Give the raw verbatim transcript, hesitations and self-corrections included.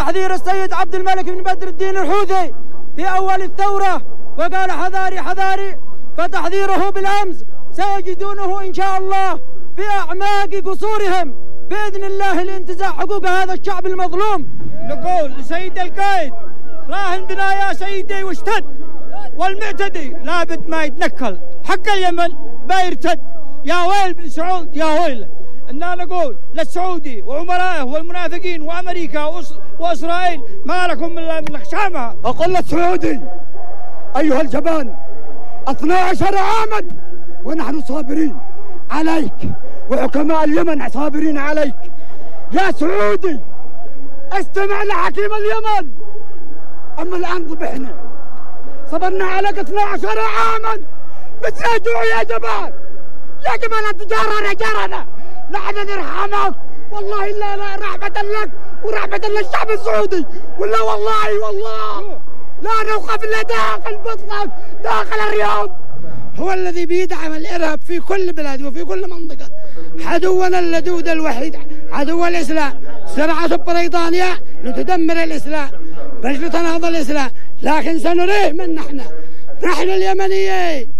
تحذير السيد عبد الملك بن بدر الدين الحوثي في أول الثورة وقال حذاري حذاري، فتحذيره بالأمس سيجدونه إن شاء الله في أعماق قصورهم بإذن الله لانتزاع حقوق هذا الشعب المظلوم. نقول لسيد القائد راهن بنا يا سيدي واشتد، والمعتدي لابد ما يتنكل، حق اليمن ما يرتد. يا ويل بن سعود يا ويل. إننا نقول للسعودي وعمرائه والمنافقين وأمريكا وإس... وإسرائيل ما لكم إلا من خشامها. أقول للسعودي أيها الجبان اثنا عشر عاما ونحن صابرين عليك، وحكماء اليمن صابرين عليك. يا سعودي استمع لحكيم اليمن، أما الآن ضبحنا، صبرنا عليك اثنا عشر عاما مثل جوع يا جبان. يا جبان أنت جارنا جارنا، نحن نرحمك والله، إلا لا رحمة لك ورحمة للشعب السعودي، ولا والله والله لا نوقف إلا داخل بطنك داخل الرياض. هو الذي بيدعم الإرهاب في كل بلاد وفي كل منطقة. عدونا اللدود الوحيد عدو الإسلام، سرعة بريطانيا لتدمر الإسلام بل لتنهض الإسلام، لكن سنريه من نحن نحن اليمنيين.